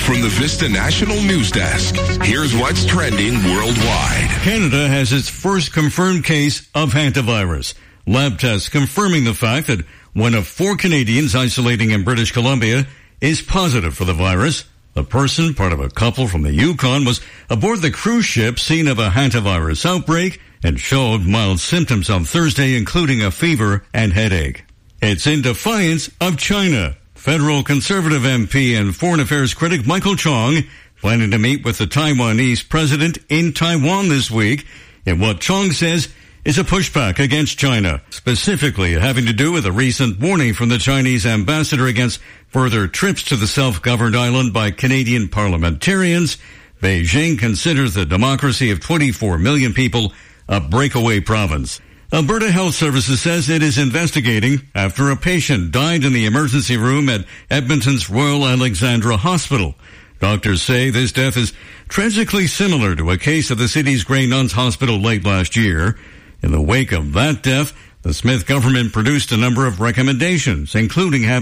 From the Vista National News Desk, here's what's trending worldwide. Canada has its first confirmed case of hantavirus. Lab tests confirming the fact that one of 4 Canadians isolating in British Columbia is positive for the virus. The person, part of a couple from the Yukon, was aboard the cruise ship scene of a hantavirus outbreak and showed mild symptoms on Thursday, including a fever and headache. It's in defiance of China. Federal Conservative MP and Foreign Affairs critic Michael Chong planning to meet with the Taiwanese president in Taiwan this week in what Chong says is a pushback against China, specifically having to do with a recent warning from the Chinese ambassador against further trips to the self-governed island by Canadian parliamentarians. Beijing considers the democracy of 24 million people a breakaway province. Alberta Health Services says it is investigating after a patient died in the emergency room at Edmonton's Royal Alexandra Hospital. Doctors say this death is tragically similar to a case at the city's Grey Nuns Hospital late last year. In the wake of that death, the Smith government produced a number of recommendations, including having